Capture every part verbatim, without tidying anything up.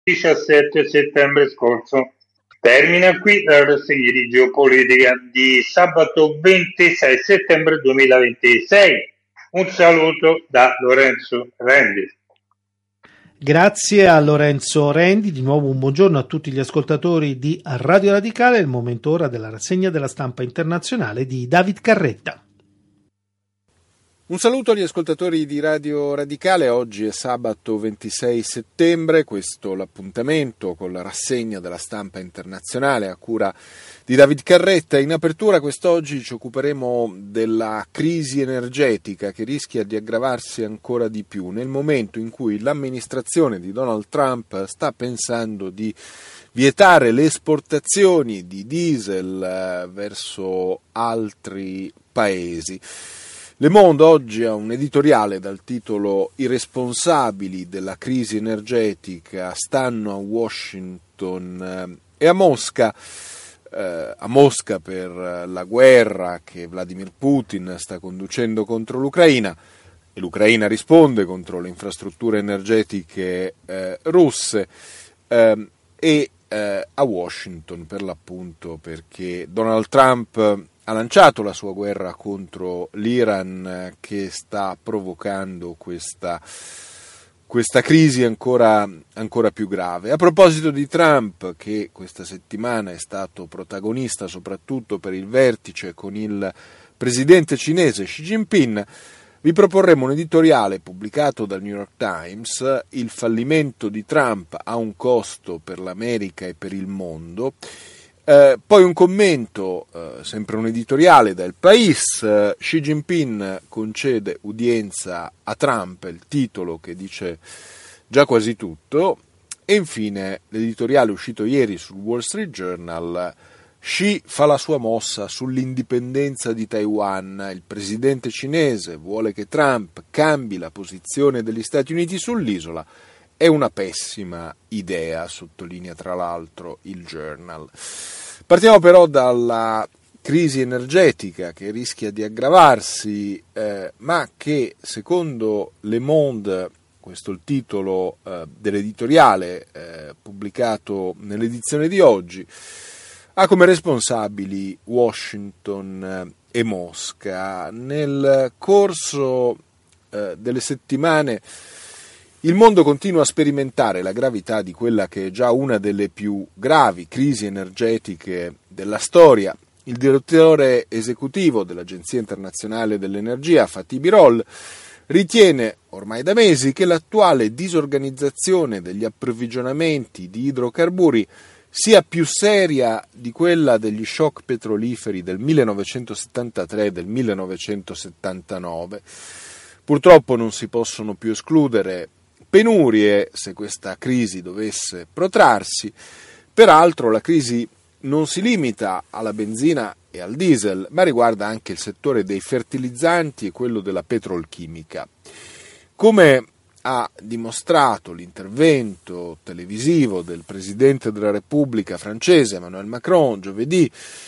diciassette settembre scorso. Termina qui la rassegna di geopolitica di sabato ventisei settembre duemilaventisei. Un saluto da Lorenzo Rendi. Grazie a Lorenzo Rendi, di nuovo un buongiorno a tutti gli ascoltatori di Radio Radicale. È il momento ora della rassegna della stampa internazionale di David Carretta. Un saluto agli ascoltatori di Radio Radicale. Oggi è sabato ventisei settembre, questo l'appuntamento con la rassegna della stampa internazionale a cura di David Carretta. In apertura quest'oggi ci occuperemo della crisi energetica che rischia di aggravarsi ancora di più nel momento in cui l'amministrazione di Donald Trump sta pensando di vietare le esportazioni di diesel verso altri paesi. Le Monde oggi ha un editoriale dal titolo "I responsabili della crisi energetica stanno a Washington e a Mosca", eh, a Mosca per la guerra che Vladimir Putin sta conducendo contro l'Ucraina e l'Ucraina risponde contro le infrastrutture energetiche eh, russe, eh, e eh, a Washington per l'appunto perché Donald Trump ha lanciato la sua guerra contro l'Iran che sta provocando questa, questa crisi ancora, ancora più grave. A proposito di Trump, che questa settimana è stato protagonista soprattutto per il vertice con il presidente cinese Xi Jinping, vi proporremo un editoriale pubblicato dal New York Times, "Il fallimento di Trump ha un costo per l'America e per il mondo". Eh, poi un commento, eh, sempre un editoriale dal País, eh, Xi Jinping concede udienza a Trump, il titolo che dice già quasi tutto, e infine l'editoriale uscito ieri sul Wall Street Journal, Xi fa la sua mossa sull'indipendenza di Taiwan, il presidente cinese vuole che Trump cambi la posizione degli Stati Uniti sull'isola. È una pessima idea, sottolinea tra l'altro il Journal. Partiamo però dalla crisi energetica che rischia di aggravarsi, eh, ma che secondo Le Monde, questo è il titolo eh, dell'editoriale eh, pubblicato nell'edizione di oggi, ha come responsabili Washington e Mosca. Nel corso eh, delle settimane il mondo continua a sperimentare la gravità di quella che è già una delle più gravi crisi energetiche della storia. Il direttore esecutivo dell'Agenzia Internazionale dell'Energia, Fatih Birol, ritiene ormai da mesi che l'attuale disorganizzazione degli approvvigionamenti di idrocarburi sia più seria di quella degli shock petroliferi del millenovecentosettantatré e del millenovecentosettantanove. Purtroppo non si possono più escludere penurie se questa crisi dovesse protrarsi. Peraltro la crisi non si limita alla benzina e al diesel, ma riguarda anche il settore dei fertilizzanti e quello della petrolchimica. Come ha dimostrato l'intervento televisivo del Presidente della Repubblica francese Emmanuel Macron giovedì,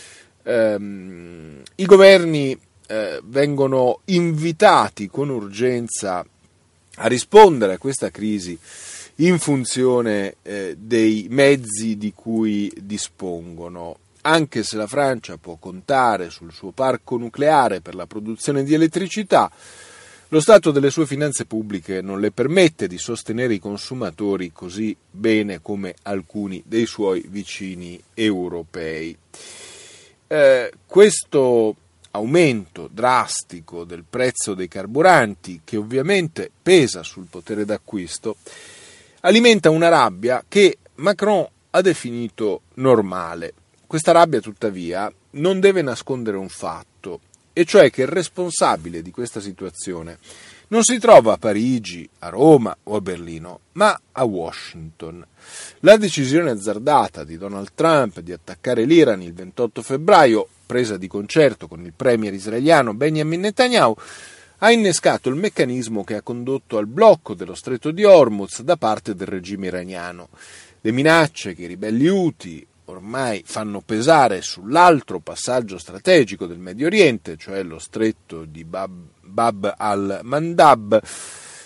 ehm, i governi eh, vengono invitati con urgenza a rispondere a questa crisi in funzione eh, dei mezzi di cui dispongono. Anche se la Francia può contare sul suo parco nucleare per la produzione di elettricità, lo stato delle sue finanze pubbliche non le permette di sostenere i consumatori così bene come alcuni dei suoi vicini europei. Eh, questo aumento drastico del prezzo dei carburanti, che ovviamente pesa sul potere d'acquisto, alimenta una rabbia che Macron ha definito normale. Questa rabbia, tuttavia, non deve nascondere un fatto, e cioè che il responsabile di questa situazione non si trova a Parigi, a Roma o a Berlino, ma a Washington. La decisione azzardata di Donald Trump di attaccare l'Iran il ventotto febbraio, presa di concerto con il premier israeliano Benjamin Netanyahu, ha innescato il meccanismo che ha condotto al blocco dello stretto di Hormuz da parte del regime iraniano. Le minacce che i ribelli Houthi ormai fanno pesare sull'altro passaggio strategico del Medio Oriente, cioè lo stretto di Bab, Bab al-Mandab,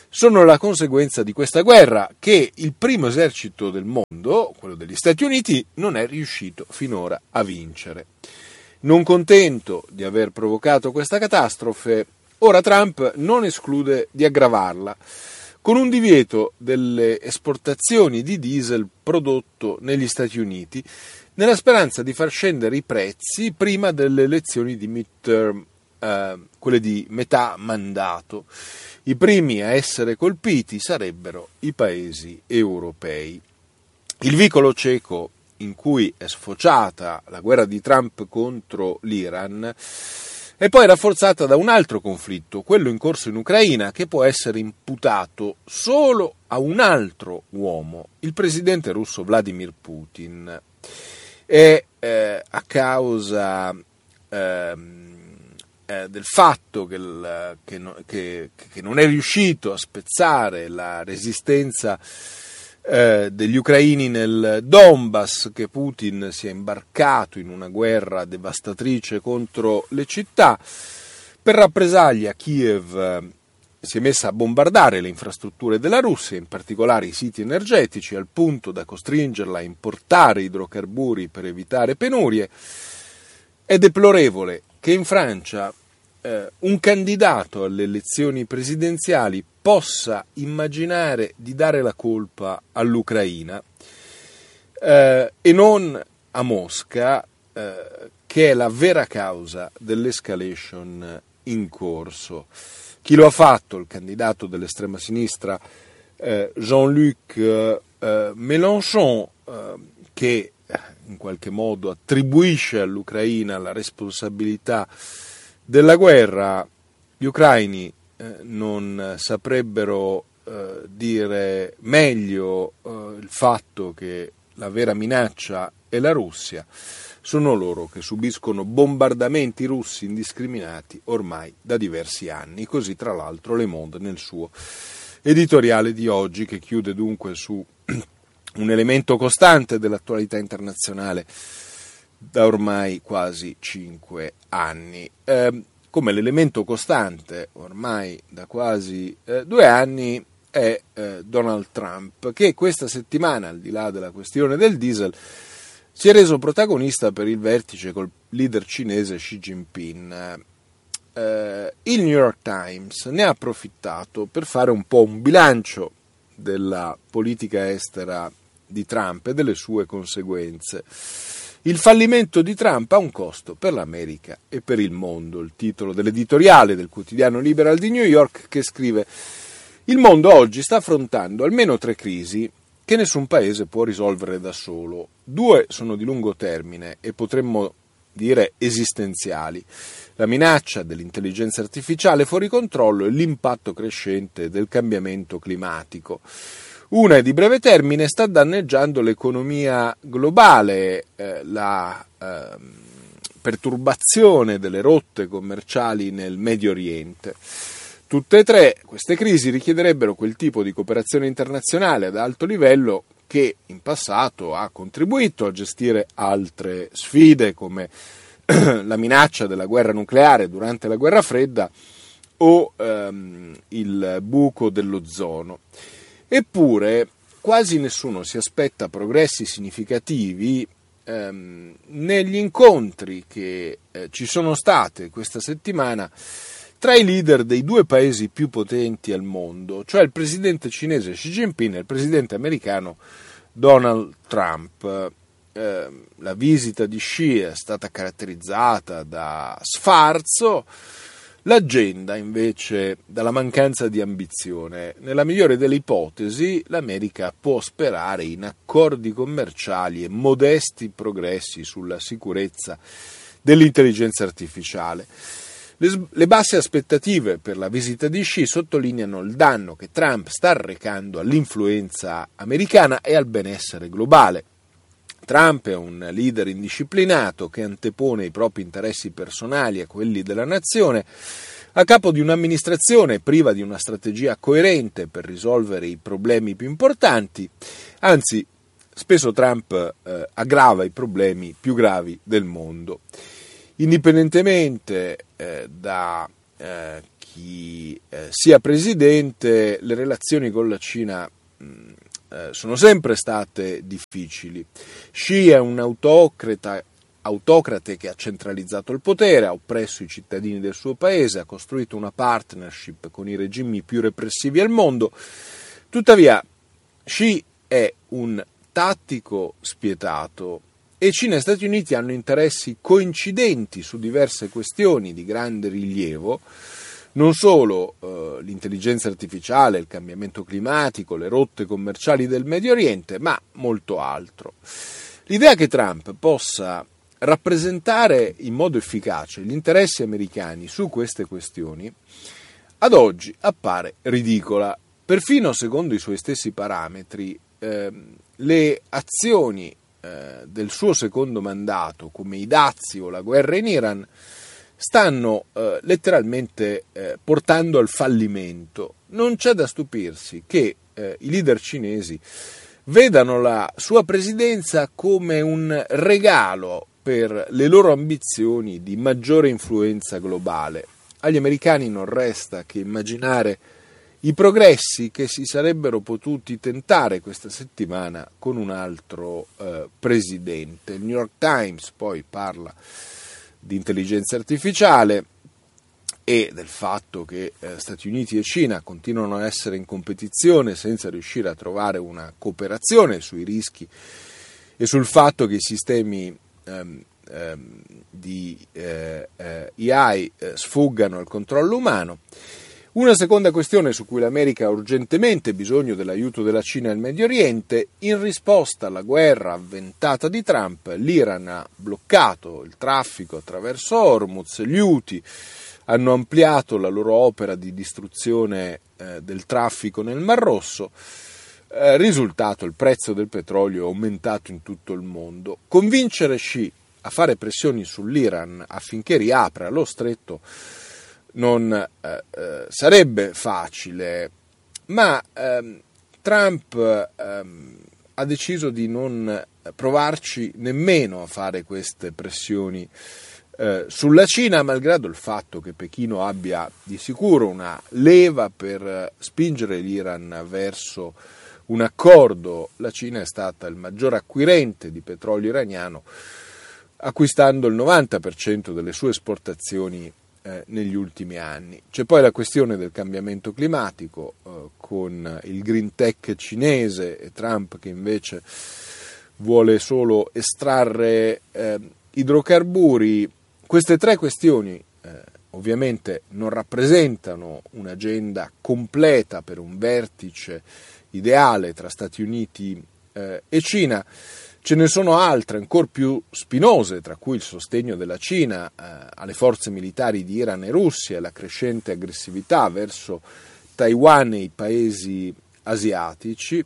sono la conseguenza di questa guerra che il primo esercito del mondo, quello degli Stati Uniti, non è riuscito finora a vincere. Non contento di aver provocato questa catastrofe, ora Trump non esclude di aggravarla con un divieto delle esportazioni di diesel prodotto negli Stati Uniti, nella speranza di far scendere i prezzi prima delle elezioni di midterm, eh, quelle di metà mandato. I primi a essere colpiti sarebbero i paesi europei. Il vicolo cieco in cui è sfociata la guerra di Trump contro l'Iran è poi rafforzata da un altro conflitto, quello in corso in Ucraina, che può essere imputato solo a un altro uomo, il presidente russo Vladimir Putin. È eh, a causa eh, eh, del fatto che, il, che, no, che, che non è riuscito a spezzare la resistenza Eh, degli ucraini nel Donbass, che Putin si è imbarcato in una guerra devastatrice contro le città. Per rappresaglia Kiev eh, si è messa a bombardare le infrastrutture della Russia, in particolare i siti energetici, al punto da costringerla a importare idrocarburi per evitare penurie. È deplorevole che in Francia eh, un candidato alle elezioni presidenziali possa immaginare di dare la colpa all'Ucraina eh, e non a Mosca, eh, che è la vera causa dell'escalation in corso. Chi lo ha fatto? Il candidato dell'estrema sinistra eh, Jean-Luc eh, Mélenchon, eh, che in qualche modo attribuisce all'Ucraina la responsabilità della guerra. Gli ucraini Eh, non saprebbero eh, dire meglio eh, il fatto che la vera minaccia è la Russia. Sono loro che subiscono bombardamenti russi indiscriminati ormai da diversi anni. Così, tra l'altro, Le Monde nel suo editoriale di oggi, che chiude dunque su un elemento costante dell'attualità internazionale da ormai quasi cinque anni. Eh, come l'elemento costante ormai da quasi eh, due anni è eh, Donald Trump, che questa settimana, al di là della questione del diesel, si è reso protagonista per il vertice col leader cinese Xi Jinping. Eh, il New York Times ne ha approfittato per fare un po' un bilancio della politica estera di Trump e delle sue conseguenze. Il fallimento di Trump ha un costo per l'America e per il mondo. Il titolo dell'editoriale del quotidiano Liberal di New York, che scrive: il mondo oggi sta affrontando almeno tre crisi che nessun paese può risolvere da solo. Due sono di lungo termine e potremmo dire esistenziali: la minaccia dell'intelligenza artificiale fuori controllo e l'impatto crescente del cambiamento climatico. Una è di breve termine, sta danneggiando l'economia globale, eh, la eh, perturbazione delle rotte commerciali nel Medio Oriente. Tutte e tre queste crisi richiederebbero quel tipo di cooperazione internazionale ad alto livello che in passato ha contribuito a gestire altre sfide, come la minaccia della guerra nucleare durante la guerra fredda o ehm, il buco dell'ozono. Eppure quasi nessuno si aspetta progressi significativi ehm, negli incontri che eh, ci sono state questa settimana tra i leader dei due paesi più potenti al mondo, cioè il presidente cinese Xi Jinping e il presidente americano Donald Trump. Eh, la visita di Xi è stata caratterizzata da sfarzo, l'agenda invece dalla mancanza di ambizione. Nella migliore delle ipotesi, l'America può sperare in accordi commerciali e modesti progressi sulla sicurezza dell'intelligenza artificiale. Le, le basse aspettative per la visita di Xi sottolineano il danno che Trump sta arrecando all'influenza americana e al benessere globale. Trump è un leader indisciplinato che antepone i propri interessi personali a quelli della nazione, a capo di un'amministrazione priva di una strategia coerente per risolvere i problemi più importanti. Anzi, spesso Trump eh, aggrava i problemi più gravi del mondo. Indipendentemente eh, da eh, chi eh, sia presidente, le relazioni con la Cina mh, eh, sono sempre state difficili. Xi è un autocrata, autocrate che ha centralizzato il potere, ha oppresso i cittadini del suo paese, ha costruito una partnership con i regimi più repressivi al mondo. Tuttavia, Xi è un tattico spietato e Cina e Stati Uniti hanno interessi coincidenti su diverse questioni di grande rilievo, non solo eh, l'intelligenza artificiale, il cambiamento climatico, le rotte commerciali del Medio Oriente, ma molto altro. L'idea che Trump possa rappresentare in modo efficace gli interessi americani su queste questioni ad oggi appare ridicola. Perfino secondo i suoi stessi parametri, eh, le azioni eh, del suo secondo mandato, come i dazi o la guerra in Iran, stanno eh, letteralmente eh, portando al fallimento. Non c'è da stupirsi che eh, i leader cinesi vedano la sua presidenza come un regalo per le loro ambizioni di maggiore influenza globale. Agli americani non resta che immaginare i progressi che si sarebbero potuti tentare questa settimana con un altro eh, presidente. Il New York Times poi parla di intelligenza artificiale e del fatto che eh, Stati Uniti e Cina continuano a essere in competizione senza riuscire a trovare una cooperazione sui rischi e sul fatto che i sistemi ehm, ehm, di eh, eh, A I eh, sfuggano al controllo umano. Una seconda questione su cui l'America ha urgentemente bisogno dell'aiuto della Cina nel Medio Oriente: in risposta alla guerra avventata di Trump, l'Iran ha bloccato il traffico attraverso Hormuz, gli Houthi hanno ampliato la loro opera di distruzione eh, del traffico nel Mar Rosso, eh, risultato il prezzo del petrolio è aumentato in tutto il mondo. Convincere Xi a fare pressioni sull'Iran affinché riapra lo stretto non eh, eh, sarebbe facile, ma ehm, Trump ehm, ha deciso di non provarci nemmeno a fare queste pressioni eh, sulla Cina, malgrado il fatto che Pechino abbia di sicuro una leva per spingere l'Iran verso un accordo. La Cina è stata il maggior acquirente di petrolio iraniano, acquistando il novanta per cento delle sue esportazioni Eh, negli ultimi anni. C'è poi la questione del cambiamento climatico eh, con il green tech cinese e Trump che invece vuole solo estrarre eh, idrocarburi. Queste tre questioni eh, ovviamente non rappresentano un'agenda completa per un vertice ideale tra Stati Uniti eh, e Cina. Ce ne sono altre ancora più spinose, tra cui il sostegno della Cina eh, alle forze militari di Iran e Russia e la crescente aggressività verso Taiwan e i paesi asiatici.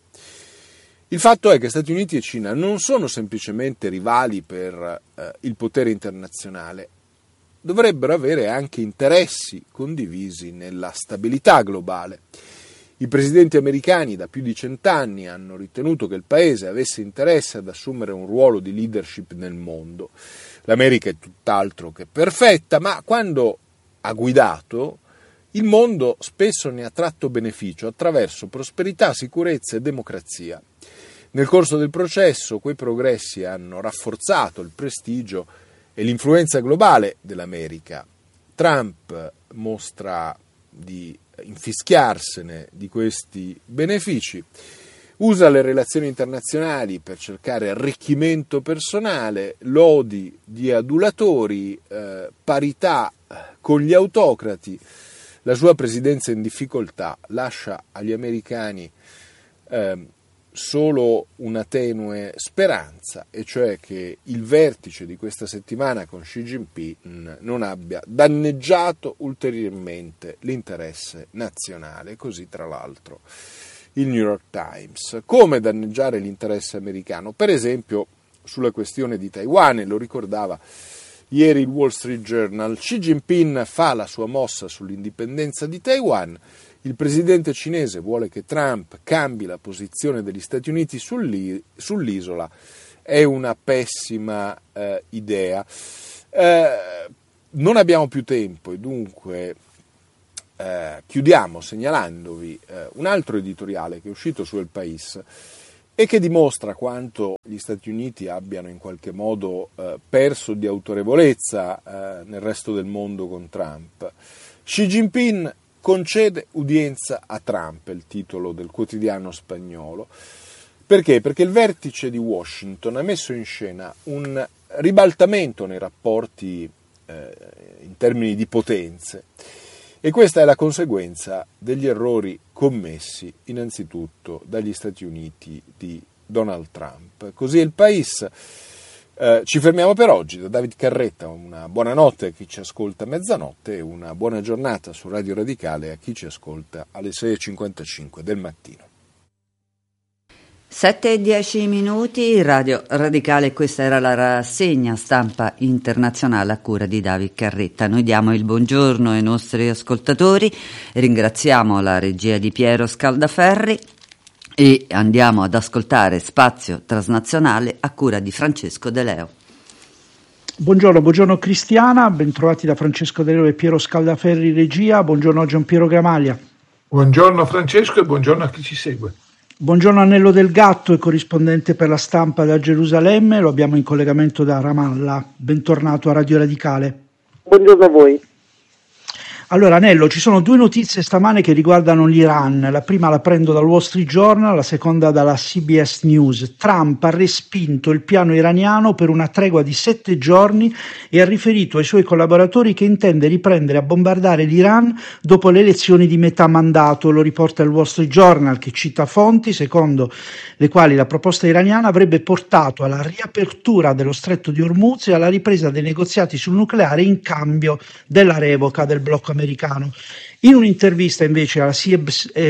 Il fatto è che Stati Uniti e Cina non sono semplicemente rivali per eh, il potere internazionale, dovrebbero avere anche interessi condivisi nella stabilità globale. I presidenti americani da più di cent'anni hanno ritenuto che il paese avesse interesse ad assumere un ruolo di leadership nel mondo. L'America è tutt'altro che perfetta, ma quando ha guidato, il mondo spesso ne ha tratto beneficio attraverso prosperità, sicurezza e democrazia. Nel corso del processo, quei progressi hanno rafforzato il prestigio e l'influenza globale dell'America. Trump mostra di infischiarsene di questi benefici, usa le relazioni internazionali per cercare arricchimento personale, lodi di adulatori, eh, parità con gli autocrati. La sua presidenza in difficoltà lascia agli americani eh, solo una tenue speranza, e cioè che il vertice di questa settimana con Xi Jinping non abbia danneggiato ulteriormente l'interesse nazionale. Così, tra l'altro, il New York Times. Come danneggiare l'interesse americano? Per esempio sulla questione di Taiwan, e lo ricordava ieri il Wall Street Journal. Xi Jinping fa la sua mossa sull'indipendenza di Taiwan. Il presidente cinese vuole che Trump cambi la posizione degli Stati Uniti sull'isola. È una pessima eh, idea. Eh, non abbiamo più tempo e dunque eh, chiudiamo segnalandovi eh, un altro editoriale che è uscito su El País e che dimostra quanto gli Stati Uniti abbiano in qualche modo eh, perso di autorevolezza eh, nel resto del mondo con Trump. Xi Jinping concede udienza a Trump, è il titolo del quotidiano spagnolo. Perché? Perché il vertice di Washington ha messo in scena un ribaltamento nei rapporti eh, in termini di potenze e questa è la conseguenza degli errori commessi innanzitutto dagli Stati Uniti di Donald Trump. Così il País. Eh, ci fermiamo per oggi. Da David Carretta una buona notte a chi ci ascolta a mezzanotte e una buona giornata su Radio Radicale a chi ci ascolta alle sei e cinquantacinque del mattino. sette e dieci minuti, Radio Radicale, questa era la rassegna stampa internazionale a cura di David Carretta. Noi diamo il buongiorno ai nostri ascoltatori, ringraziamo la regia di Piero Scaldaferri e andiamo ad ascoltare Spazio Transnazionale a cura di Francesco De Leo. Buongiorno, buongiorno Cristiana, bentrovati da Francesco De Leo e Piero Scaldaferri regia, buongiorno a Giampiero Gramaglia. Buongiorno Francesco e buongiorno a chi ci segue. Buongiorno Annello Del Gatto, è corrispondente per la stampa da Gerusalemme, lo abbiamo in collegamento da Ramallah. Bentornato a Radio Radicale. Buongiorno a voi. Allora Nello, ci sono due notizie stamane che riguardano l'Iran, la prima la prendo dal Wall Street Journal, la seconda dalla C B S News. Trump ha respinto il piano iraniano per una tregua di sette giorni e ha riferito ai suoi collaboratori che intende riprendere a bombardare l'Iran dopo le elezioni di metà mandato, lo riporta il Wall Street Journal che cita fonti secondo le quali la proposta iraniana avrebbe portato alla riapertura dello stretto di Hormuz e alla ripresa dei negoziati sul nucleare in cambio della revoca del blocco americano. Americano. In un'intervista invece alla C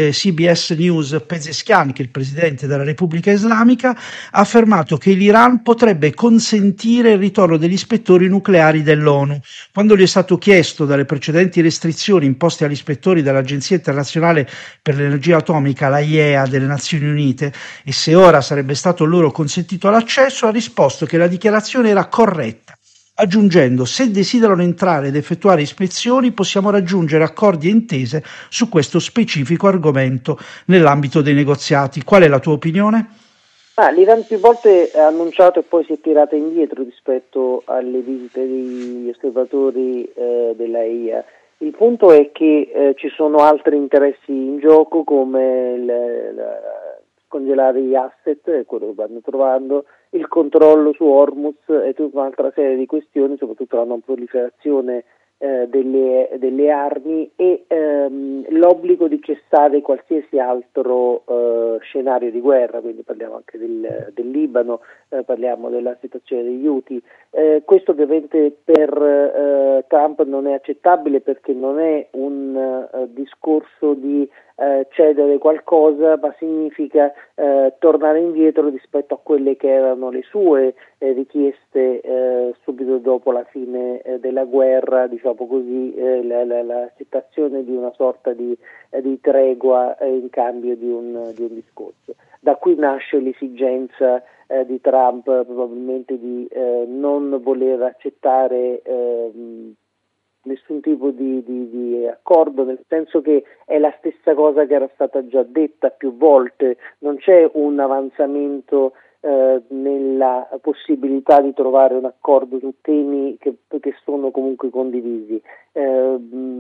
B S News, Pezeshkian, che è il presidente della Repubblica Islamica, ha affermato che l'Iran potrebbe consentire il ritorno degli ispettori nucleari dell'ONU. Quando gli è stato chiesto dalle precedenti restrizioni imposte agli ispettori dell'Agenzia Internazionale per l'Energia Atomica, la I E A delle Nazioni Unite, e se ora sarebbe stato loro consentito l'accesso, ha risposto che la dichiarazione era corretta, aggiungendo: se desiderano entrare ed effettuare ispezioni possiamo raggiungere accordi e intese su questo specifico argomento nell'ambito dei negoziati. Qual è la tua opinione? Ah, L'Iran più volte ha annunciato e poi si è tirata indietro rispetto alle visite degli osservatori eh, della I A. Il punto è che eh, ci sono altri interessi in gioco, come il, la, congelare gli asset, quello che vanno trovando, il controllo su Hormuz e tutta un'altra serie di questioni, soprattutto la non proliferazione eh, delle, delle armi e ehm, l'obbligo di cessare qualsiasi altro eh, scenario di guerra, quindi parliamo anche del, del Libano, eh, parliamo della situazione degli Houthi. Eh, questo ovviamente per eh, Trump non è accettabile perché non è un uh, discorso di Eh, cedere qualcosa, ma significa eh, tornare indietro rispetto a quelle che erano le sue eh, richieste eh, subito dopo la fine eh, della guerra, diciamo così, eh, la, la, l'accettazione di una sorta di, eh, di tregua eh, in cambio di un, di un discorso. Da qui nasce l'esigenza eh, di Trump probabilmente di eh, non voler accettare eh, nessun tipo di, di, di accordo, nel senso che è la stessa cosa che era stata già detta più volte, non c'è un avanzamento eh, nella possibilità di trovare un accordo su temi che, che sono comunque condivisi. Eh,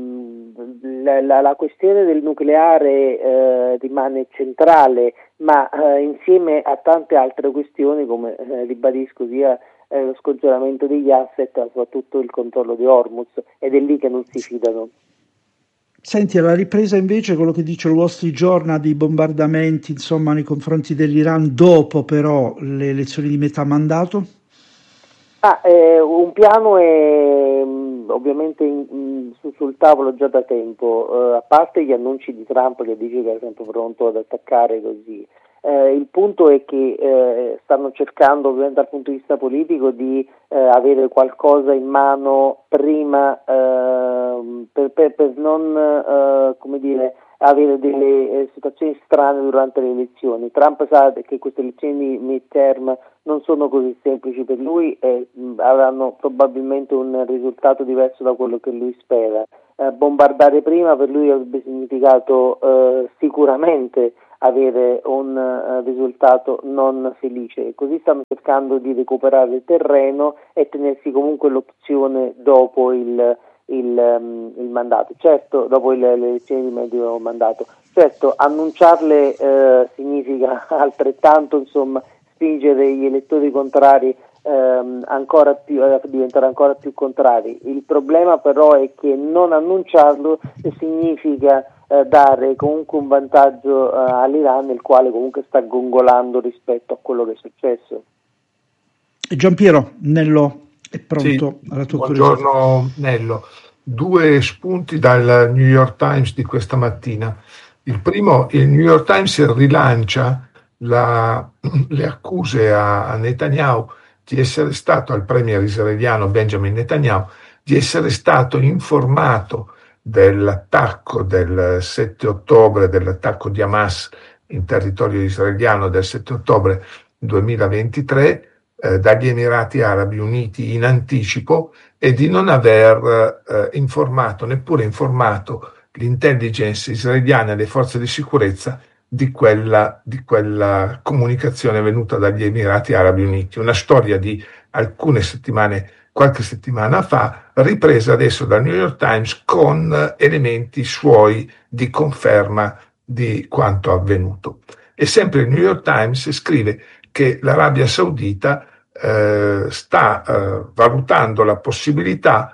la, la, la questione del nucleare eh, rimane centrale, ma eh, insieme a tante altre questioni, come eh, ribadisco, sia eh, lo scongelamento degli asset, ma soprattutto il controllo di Hormuz, ed è lì che non si fidano. Senti, alla ripresa invece quello che dice il Wall Street Journal dei bombardamenti, insomma, nei confronti dell'Iran dopo però le elezioni di metà mandato? Ah, eh, un piano è mh, ovviamente in, in, su, sul tavolo già da tempo, eh, a parte gli annunci di Trump che dice che è sempre pronto ad attaccare così. Eh, il punto è che eh, stanno cercando, ovviamente dal punto di vista politico, di eh, avere qualcosa in mano prima eh, per, per, per non eh, come dire, avere delle eh, situazioni strane durante le elezioni. Trump sa che queste elezioni midterm non sono così semplici per lui e mh, avranno probabilmente un risultato diverso da quello che lui spera. eh, bombardare prima per lui avrebbe significato eh, sicuramente avere un uh, risultato non felice. Così stanno cercando di recuperare il terreno e tenersi comunque l'opzione dopo il, il, um, il mandato, certo, dopo il, le elezioni di medio mandato. Certo, annunciarle uh, significa altrettanto, insomma, spingere gli elettori contrari um, ancora più, a diventare ancora più contrari. Il problema però è che non annunciarlo significa dare comunque un vantaggio uh, all'Iran, il quale comunque sta gongolando rispetto a quello che è successo. Giampiero, Nello è pronto Sì, alla tua buongiorno curiosità. Nello. Due spunti dal New York Times di questa mattina. Il primo, il New York Times rilancia la, le accuse a, a Netanyahu di essere stato, al premier israeliano Benjamin Netanyahu, di essere stato informato dell'attacco del sette ottobre, dell'attacco di Hamas in territorio israeliano del sette ottobre duemilaventitré eh, dagli Emirati Arabi Uniti in anticipo e di non aver eh, informato, neppure informato l'intelligence israeliana e le forze di sicurezza di quella, di quella comunicazione venuta dagli Emirati Arabi Uniti. Una storia di alcune settimane qualche settimana fa, ripresa adesso dal New York Times con elementi suoi di conferma di quanto avvenuto. E sempre il New York Times scrive che l'Arabia Saudita eh, sta eh, valutando la possibilità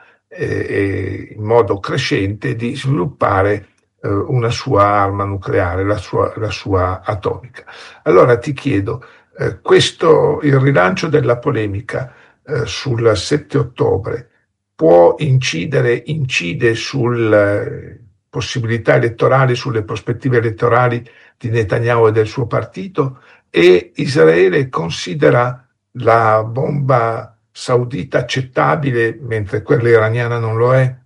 eh, in modo crescente di sviluppare eh, una sua arma nucleare, la sua, la sua atomica. Allora ti chiedo, eh, questo, il rilancio della polemica sul sette ottobre può incidere, incide sulle possibilità elettorali, sulle prospettive elettorali di Netanyahu e del suo partito, e Israele considera la bomba saudita accettabile mentre quella iraniana non lo è?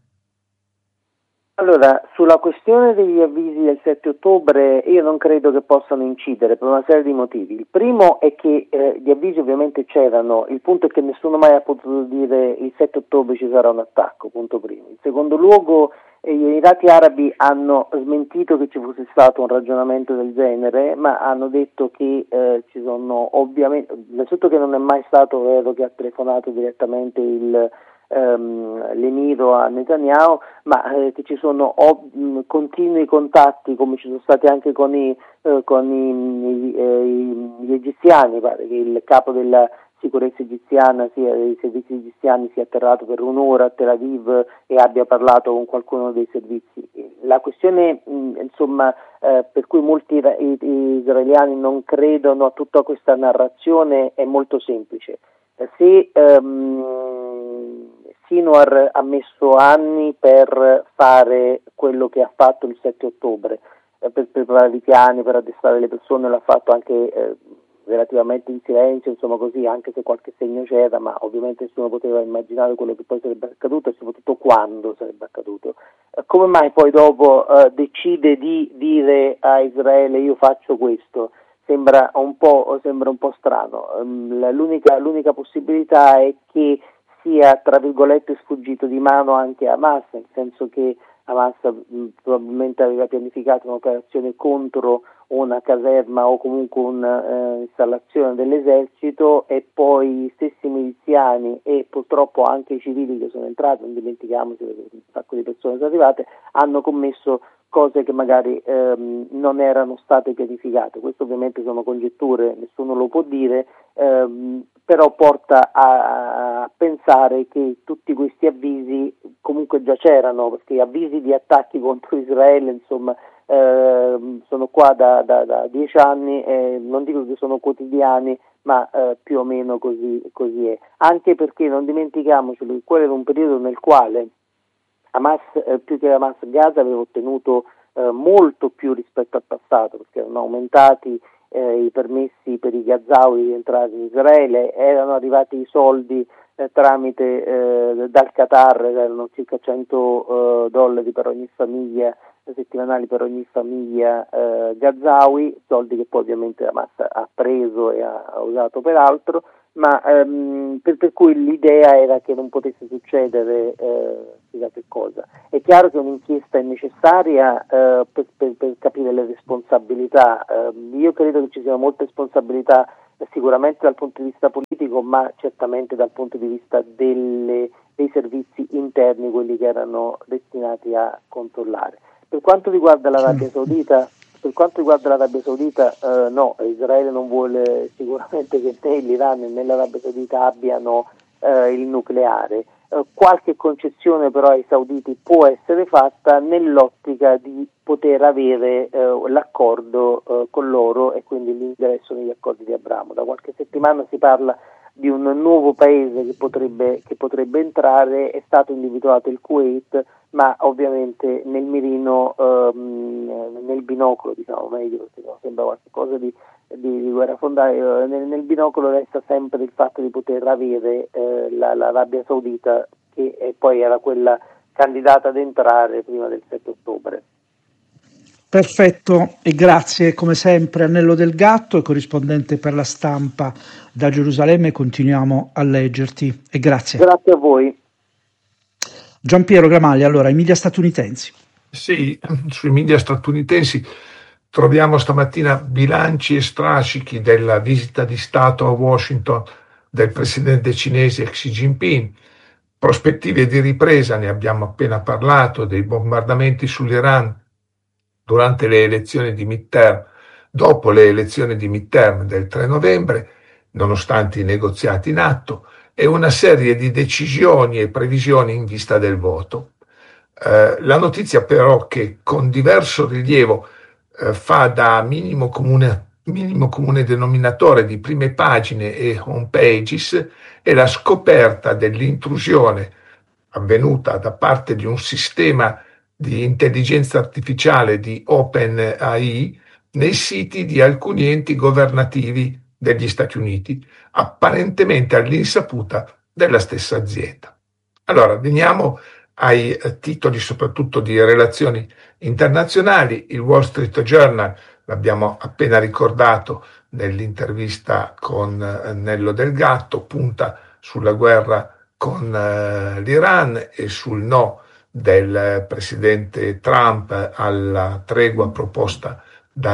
Allora, sulla questione degli avvisi del sette ottobre io non credo che possano incidere per una serie di motivi. Il primo è che eh, gli avvisi ovviamente c'erano, il punto è che nessuno mai ha potuto dire il sette ottobre ci sarà un attacco, punto primo. In secondo luogo eh, gli Emirati Arabi hanno smentito che ci fosse stato un ragionamento del genere, ma hanno detto che eh, ci sono ovviamente, innanzitutto che non è mai stato vero che ha telefonato direttamente il Um, l'emiro a Netanyahu, ma eh, che ci sono oh, mh, continui contatti, come ci sono stati anche con i, eh, con i, i, eh, gli egiziani. Pare che il capo della sicurezza egiziana, sia dei servizi egiziani, sia atterrato per un'ora a Tel Aviv e abbia parlato con qualcuno dei servizi. La questione, mh, insomma, eh, per cui molti ra- israeliani non credono a tutta questa narrazione è molto semplice. Se um, Sinwar ha messo anni per fare quello che ha fatto il sette ottobre, eh, per preparare i piani, per addestrare le persone, l'ha fatto anche eh, relativamente in silenzio, insomma così, anche se qualche segno c'era, ma ovviamente nessuno poteva immaginare quello che poi sarebbe accaduto e soprattutto quando sarebbe accaduto. Eh, come mai poi dopo eh, decide di dire a Israele io faccio questo? Sembra un po', sembra un po' strano. L'unica, l'unica possibilità è che sia, tra virgolette, sfuggito di mano anche a Hamas, nel senso che Hamas mh, probabilmente aveva pianificato un'operazione contro una caserma o comunque un'installazione eh, dell'esercito, e poi gli stessi miliziani e purtroppo anche i civili che sono entrati, non dimentichiamoci perché un sacco di persone sono arrivate, hanno commesso cose che magari ehm, non erano state pianificate. Questo ovviamente sono congetture, nessuno lo può dire, ehm, però porta a, a pensare che tutti questi avvisi comunque già c'erano, perché avvisi di attacchi contro Israele, insomma, ehm, sono qua da, da, da dieci anni, e non dico che sono quotidiani, ma eh, più o meno così, così è. Anche perché non dimentichiamoci che quello era un periodo nel quale Hamas, eh, più che Hamas, Gaza aveva ottenuto eh, molto più rispetto al passato, perché erano aumentati eh, i permessi per i Gazawi di entrare in Israele, erano arrivati i soldi eh, tramite eh, dal Qatar, erano circa cento eh, dollari per ogni famiglia, settimanali per ogni famiglia eh, Gazawi, soldi che poi ovviamente Hamas ha preso e ha, ha usato per altro. ma ehm, per, per cui l'idea era che non potesse succedere eh, chissà che cosa. È chiaro che un'inchiesta è necessaria eh, per, per, per capire le responsabilità. Eh, io credo che ci siano molte responsabilità eh, sicuramente dal punto di vista politico, ma certamente dal punto di vista delle, dei servizi interni, quelli che erano destinati a controllare. Per quanto riguarda l'Arabia Saudita, per quanto riguarda l'Arabia Saudita, eh, no, Israele non vuole sicuramente che né l'Iran né l'Arabia Saudita abbiano eh, il nucleare. Eh, qualche concessione però ai sauditi può essere fatta nell'ottica di poter avere eh, l'accordo eh, con loro e quindi l'ingresso negli accordi di Abramo. Da qualche settimana si parla di un nuovo paese che potrebbe, che potrebbe entrare, è stato individuato il Kuwait, ma ovviamente nel mirino, ehm, nel binocolo, diciamo meglio, perché no, sembra qualcosa di, di, di guerra fondaia, nel, nel binocolo resta sempre il fatto di poter avere eh, la, l'Arabia Saudita, che è, poi era quella candidata ad entrare prima del sette ottobre. Perfetto, e grazie come sempre Annello Del Gatto, e corrispondente per La Stampa da Gerusalemme. Continuiamo a leggerti e grazie. Grazie a voi. Giampiero Gramaglia, allora, i media statunitensi. Sì, sui media statunitensi troviamo stamattina bilanci e strascichi della visita di Stato a Washington del presidente cinese Xi Jinping, prospettive di ripresa, ne abbiamo appena parlato, dei bombardamenti sull'Iran durante le elezioni di midterm, dopo le elezioni di midterm del tre novembre, nonostante i negoziati in atto, e una serie di decisioni e previsioni in vista del voto. Eh, la notizia però che con diverso rilievo eh, fa da minimo comune, minimo comune denominatore di prime pagine e home pages è la scoperta dell'intrusione avvenuta da parte di un sistema di intelligenza artificiale di OpenAI nei siti di alcuni enti governativi degli Stati Uniti, apparentemente all'insaputa della stessa azienda. Allora, veniamo ai titoli soprattutto di relazioni internazionali. Il Wall Street Journal, l'abbiamo appena ricordato nell'intervista con Nello Del Gatto, punta sulla guerra con l'Iran e sul no del presidente Trump alla tregua proposta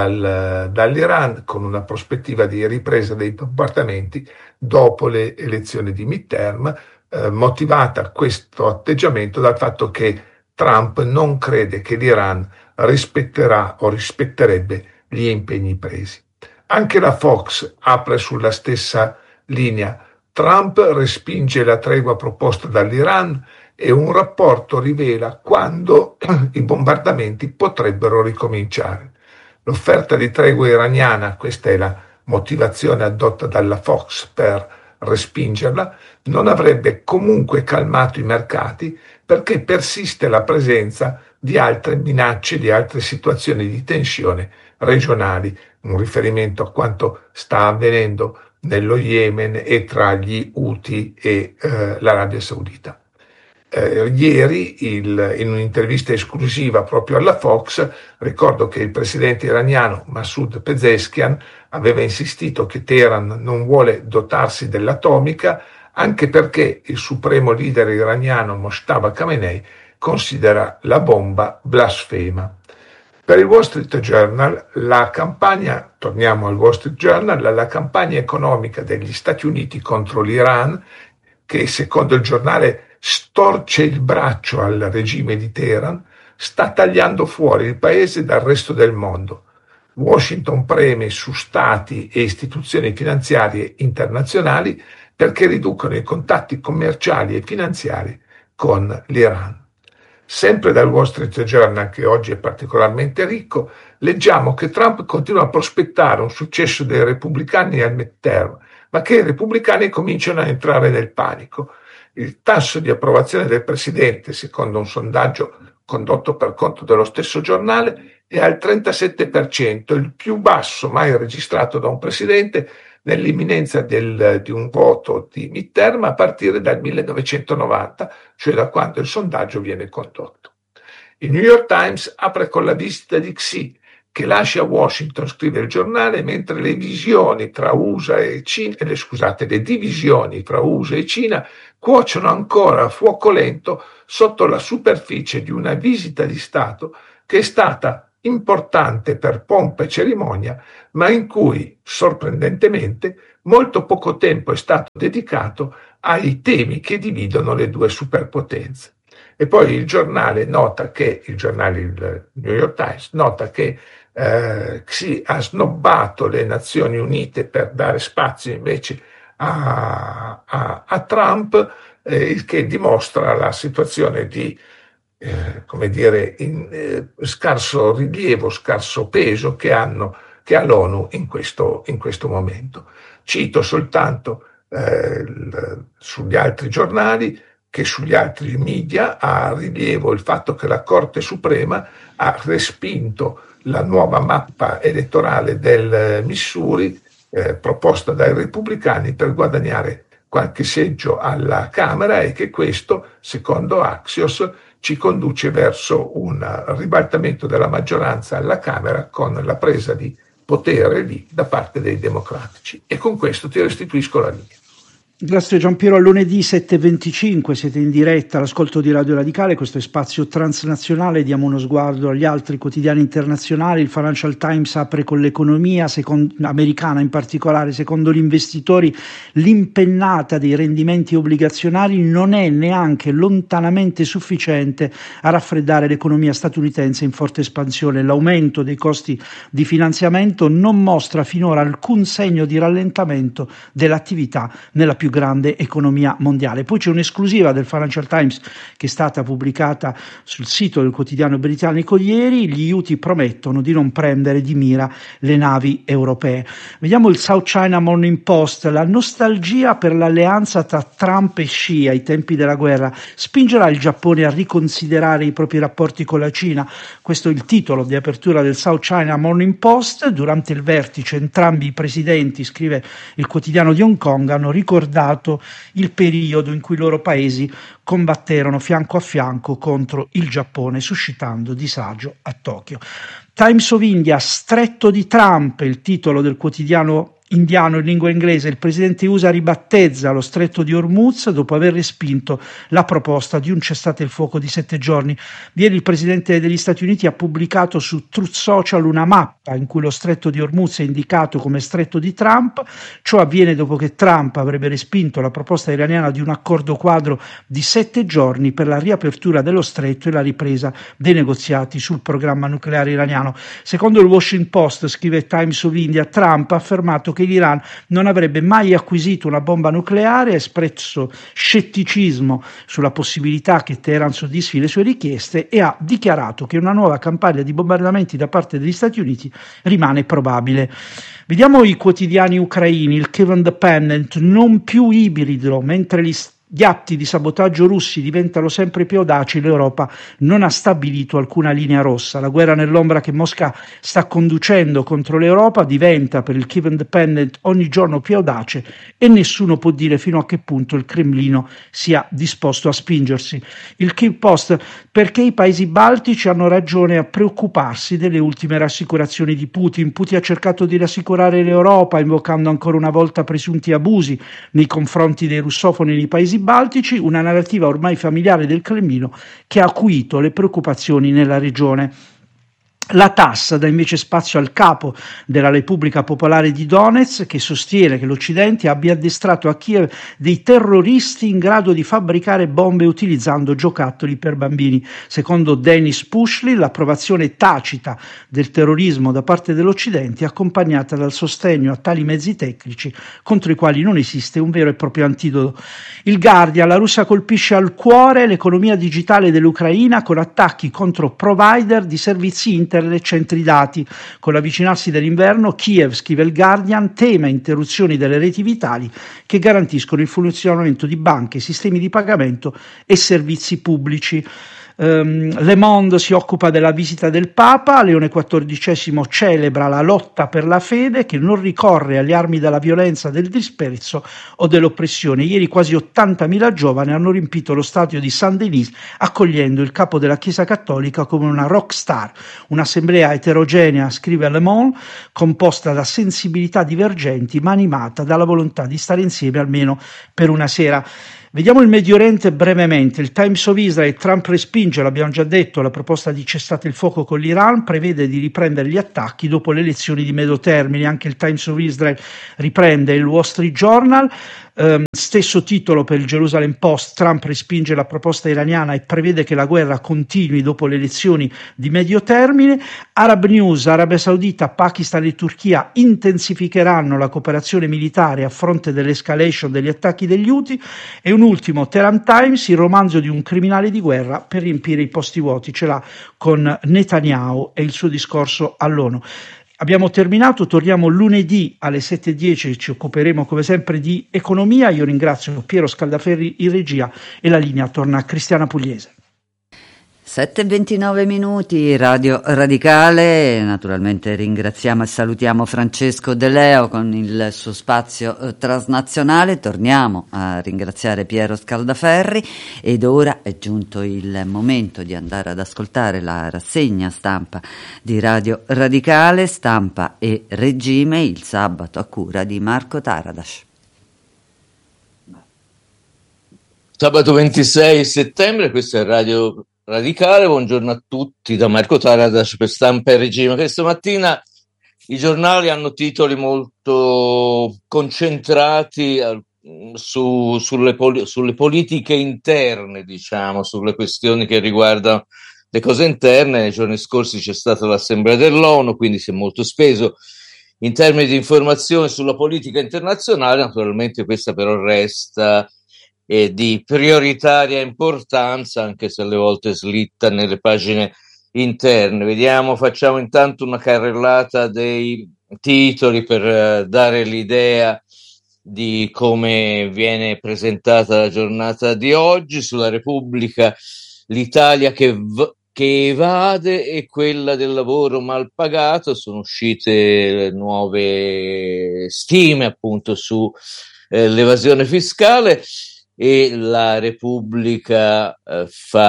dal, dall'Iran, con una prospettiva di ripresa dei bombardamenti dopo le elezioni di midterm, eh, motivata questo atteggiamento dal fatto che Trump non crede che l'Iran rispetterà o rispetterebbe gli impegni presi. Anche la Fox apre sulla stessa linea. Trump respinge la tregua proposta dall'Iran e un rapporto rivela quando i bombardamenti potrebbero ricominciare. L'offerta di tregua iraniana, questa è la motivazione addotta dalla Fox per respingerla, non avrebbe comunque calmato i mercati perché persiste la presenza di altre minacce, di altre situazioni di tensione regionali, un riferimento a quanto sta avvenendo nello Yemen e tra gli Houthi e eh, l'Arabia Saudita. Eh, ieri il, in un'intervista esclusiva proprio alla Fox, ricordo che il presidente iraniano Masoud Pezeshkian aveva insistito che Teheran non vuole dotarsi dell'atomica anche perché il supremo leader iraniano Mojtaba Khamenei considera la bomba blasfema. Per il Wall Street Journal la campagna, torniamo al Wall Street Journal, la campagna economica degli Stati Uniti contro l'Iran, che secondo il giornale storce il braccio al regime di Teheran, sta tagliando fuori il paese dal resto del mondo. Washington preme su stati e istituzioni finanziarie internazionali perché riducono i contatti commerciali e finanziari con l'Iran. Sempre dal Wall Street Journal, che oggi è particolarmente ricco, leggiamo che Trump continua a prospettare un successo dei repubblicani al midterm, ma che i repubblicani cominciano a entrare nel panico. Il tasso di approvazione del presidente, secondo un sondaggio condotto per conto dello stesso giornale, è al trentasette per cento, il più basso mai registrato da un presidente nell'imminenza del, di un voto di midterm a partire dal millenovecentonovanta, cioè da quando il sondaggio viene condotto. Il New York Times apre con la visita di Xi, che lascia Washington, scrive il giornale, mentre le visioni tra U S A e Cina, eh, scusate, le divisioni tra U S A e Cina cuociono ancora a fuoco lento sotto la superficie di una visita di Stato che è stata importante per pompa e cerimonia, ma in cui, sorprendentemente, molto poco tempo è stato dedicato ai temi che dividono le due superpotenze. E poi il giornale nota che, il giornale il New York Times, nota che eh, Xi ha snobbato le Nazioni Unite per dare spazio invece a, a, a Trump, eh, il che dimostra la situazione di eh, come dire, in, eh, scarso rilievo, scarso peso che, hanno, che ha l'ONU in questo, in questo momento. Cito soltanto eh, il, sugli altri giornali che sugli altri media ha rilievo il fatto che la Corte Suprema ha respinto la nuova mappa elettorale del Missouri eh, proposta dai repubblicani per guadagnare qualche seggio alla Camera e che questo, secondo Axios, ci conduce verso un ribaltamento della maggioranza alla Camera con la presa di potere lì da parte dei democratici. E con questo ti restituisco la linea. Grazie Giampiero, a lunedì sette e venticinque siete in diretta all'ascolto di Radio Radicale, questo è Spazio Transnazionale, diamo uno sguardo agli altri quotidiani internazionali. Il Financial Times apre con l'economia secondo, americana in particolare, secondo gli investitori l'impennata dei rendimenti obbligazionari non è neanche lontanamente sufficiente a raffreddare l'economia statunitense in forte espansione. L'aumento dei costi di finanziamento non mostra finora alcun segno di rallentamento dell'attività nella più grande economia mondiale. Poi c'è un'esclusiva del Financial Times che è stata pubblicata sul sito del quotidiano britannico ieri. Gli Houthi promettono di non prendere di mira le navi europee. Vediamo il South China Morning Post. La nostalgia per l'alleanza tra Trump e Xi ai tempi della guerra spingerà il Giappone a riconsiderare i propri rapporti con la Cina. Questo è il titolo di apertura del South China Morning Post. Durante il vertice entrambi i presidenti, scrive il quotidiano di Hong Kong, hanno ricordato il periodo in cui i loro paesi combatterono fianco a fianco contro il Giappone, suscitando disagio a Tokyo. Times of India, stretto di Trump, il titolo del quotidiano indiano in lingua inglese. Il presidente U S A ribattezza lo stretto di Hormuz dopo aver respinto la proposta di un cessate il fuoco di sette giorni. Ieri il presidente degli Stati Uniti ha pubblicato su Truth Social una mappa in cui lo stretto di Hormuz è indicato come stretto di Trump. Ciò avviene dopo che Trump avrebbe respinto la proposta iraniana di un accordo quadro di sette giorni per la riapertura dello stretto e la ripresa dei negoziati sul programma nucleare iraniano. Secondo il Washington Post, scrive Times of India, Trump ha affermato che l'Iran non avrebbe mai acquisito una bomba nucleare, ha espresso scetticismo sulla possibilità che Teheran soddisfi le sue richieste e ha dichiarato che una nuova campagna di bombardamenti da parte degli Stati Uniti rimane probabile. Vediamo i quotidiani ucraini. Il Kyiv Independent, non più ibrido, mentre gli Gli atti di sabotaggio russi diventano sempre più audaci, l'Europa non ha stabilito alcuna linea rossa. La guerra nell'ombra che Mosca sta conducendo contro l'Europa diventa per il Kyiv Independent ogni giorno più audace e nessuno può dire fino a che punto il Cremlino sia disposto a spingersi. Il Kyiv Post, perché i paesi baltici hanno ragione a preoccuparsi delle ultime rassicurazioni di Putin. Putin ha cercato di rassicurare l'Europa invocando ancora una volta presunti abusi nei confronti dei russofoni nei paesi baltici, una narrativa ormai familiare del Cremlino che ha acuito le preoccupazioni nella regione. La Tass dà invece spazio al capo della Repubblica Popolare di Donetsk, che sostiene che l'Occidente abbia addestrato a Kiev dei terroristi in grado di fabbricare bombe utilizzando giocattoli per bambini. Secondo Denis Pushli, l'approvazione tacita del terrorismo da parte dell'Occidente è accompagnata dal sostegno a tali mezzi tecnici contro i quali non esiste un vero e proprio antidoto. Il Guardian, la Russia colpisce al cuore l'economia digitale dell'Ucraina con attacchi contro provider di servizi internet e centri dati. Con l'avvicinarsi dell'inverno, Kiev, scrive il Guardian, tema interruzioni delle reti vitali che garantiscono il funzionamento di banche, sistemi di pagamento e servizi pubblici. Um, Le Monde si occupa della visita del Papa. Leone quattordicesimo celebra la lotta per la fede che non ricorre alle armi della violenza, del disprezzo o dell'oppressione. Ieri quasi ottantamila giovani hanno riempito lo stadio di Saint-Denis accogliendo il capo della Chiesa Cattolica come una rock star. Un'assemblea eterogenea, scrive Le Monde, composta da sensibilità divergenti ma animata dalla volontà di stare insieme almeno per una sera. Vediamo il Medio Oriente brevemente. Il Times of Israel: Trump respinge, l'abbiamo già detto, la proposta di cessate il fuoco con l'Iran, prevede di riprendere gli attacchi dopo le elezioni di medio termine. Anche il Times of Israel riprende. Il Wall Street Journal, ehm, stesso titolo per il Jerusalem Post: Trump respinge la proposta iraniana e prevede che la guerra continui dopo le elezioni di medio termine. Arab News: Arabia Saudita, Pakistan e Turchia intensificheranno la cooperazione militare a fronte dell'escalation degli attacchi degli Houthi. E un ultimo, Tehran Times: il romanzo di un criminale di guerra per riempire i posti vuoti. Ce l'ha con Netanyahu e il suo discorso all'ONU. Abbiamo terminato, torniamo lunedì alle sette e dieci, ci occuperemo come sempre di economia. Io ringrazio Piero Scaldaferri in regia e la linea torna a Cristiana Pugliese. sette e ventinove minuti, Radio Radicale. Naturalmente ringraziamo e salutiamo Francesco De Leo con il suo spazio eh, transnazionale. Torniamo a ringraziare Piero Scaldaferri ed ora è giunto il momento di andare ad ascoltare la rassegna stampa di Radio Radicale, Stampa e Regime, il sabato a cura di Marco Taradas. Sabato ventisei settembre, questo è Radio Radicale, buongiorno a tutti da Marco Taradas per Stampa e Regime. Questa mattina i giornali hanno titoli molto concentrati su, sulle, poli, sulle politiche interne, diciamo, sulle questioni che riguardano le cose interne. Nei giorni scorsi c'è stata l'Assemblea dell'ONU, quindi si è molto speso in termini di informazioni sulla politica internazionale. Naturalmente questa però resta e di prioritaria importanza, anche se alle volte slitta nelle pagine interne. Vediamo, facciamo intanto una carrellata dei titoli per uh, dare l'idea di come viene presentata la giornata di oggi. Sulla Repubblica: l'Italia che, v- che evade e quella del lavoro mal pagato. Sono uscite nuove stime appunto su eh, l'evasione fiscale. E la Repubblica eh,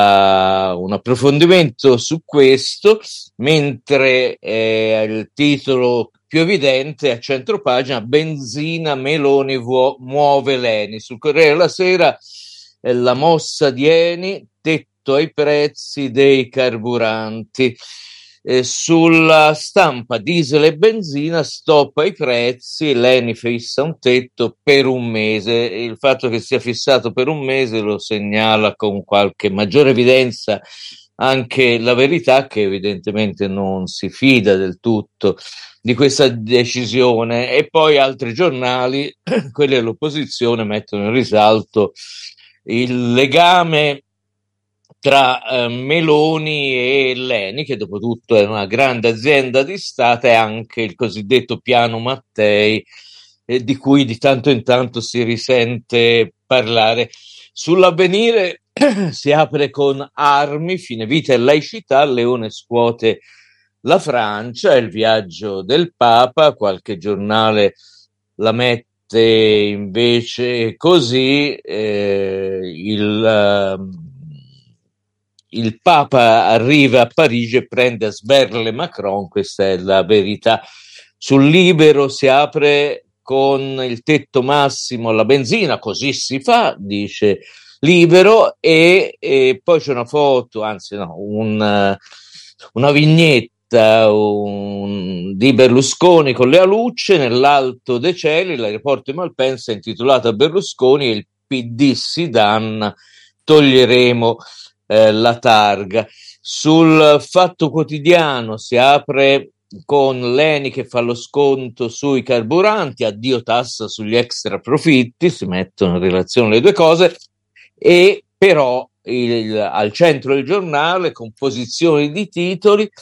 fa un approfondimento su questo, mentre eh, il titolo più evidente a centropagina: benzina, Meloni vuo, muove l'Eni. Sul Corriere della Sera eh, la mossa di Eni, tetto ai prezzi dei carburanti. Eh, sulla Stampa: diesel e benzina, stop ai prezzi, l'Eni fissa un tetto per un mese. Il fatto che sia fissato per un mese lo segnala con qualche maggiore evidenza anche La Verità, che evidentemente non si fida del tutto di questa decisione. E poi altri giornali, quelli dell'opposizione, mettono in risalto il legame tra eh, Meloni e l'Eni, che dopo tutto è una grande azienda di Stato, e anche il cosiddetto piano Mattei, eh, di cui di tanto in tanto si risente parlare. Sull'Avvenire si apre con armi, fine vita e laicità, Leone scuote la Francia, il viaggio del Papa. Qualche giornale la mette invece così, eh, il... Uh, Il Papa arriva a Parigi e prende a sberle Macron. Questa è La Verità. Sul Libero si apre con il tetto massimo alla benzina, così si fa, dice Libero, e, e poi c'è una foto, anzi no, un, una vignetta un, di Berlusconi con le alucce nell'alto dei cieli. L'aeroporto di Malpensa è intitolato a Berlusconi e il P D si danna, toglieremo Eh, la targa. Sul Fatto Quotidiano si apre con l'Eni che fa lo sconto sui carburanti, addio tassa sugli extra profitti, si mettono in relazione le due cose, e però il, al centro del giornale, con posizioni di titoli: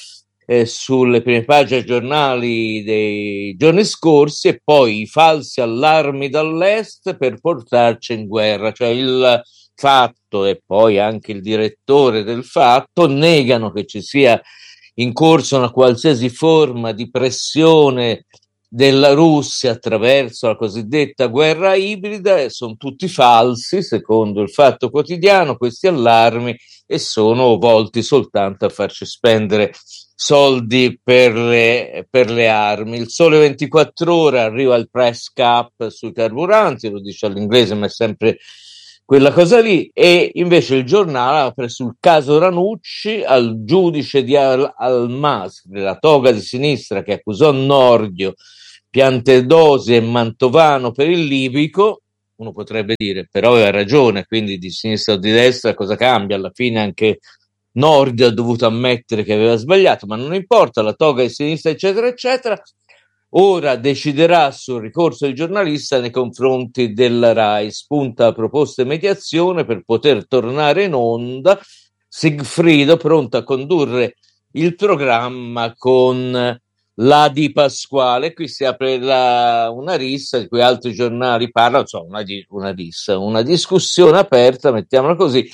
eh, sulle prime pagine giornali dei giorni scorsi, e poi i falsi allarmi dall'est per portarci in guerra, cioè il Fatto e poi anche il direttore del Fatto negano che ci sia in corso una qualsiasi forma di pressione della Russia attraverso la cosiddetta guerra ibrida, e sono tutti falsi secondo il Fatto Quotidiano questi allarmi, e sono volti soltanto a farci spendere soldi per le, per le armi. Il Sole ventiquattro Ore arriva il price cap sui carburanti, lo dice all'inglese ma è sempre quella cosa lì, e invece il giornale apre sul caso Ranucci, al giudice di Al- Almas, della toga di sinistra che accusò Nordio, Piantedosi e Mantovano per il libico. Uno potrebbe dire, però aveva ragione, quindi di sinistra o di destra cosa cambia? Alla fine anche Nordio ha dovuto ammettere che aveva sbagliato, ma non importa, la toga di sinistra eccetera eccetera. Ora deciderà sul ricorso del giornalista nei confronti della RAI, spunta proposte di mediazione per poter tornare in onda. Sigfrido pronto a condurre il programma con la Di Pasquale. Qui si apre la, una rissa di cui altri giornali parlano, insomma una, una rissa, una discussione aperta, mettiamola così,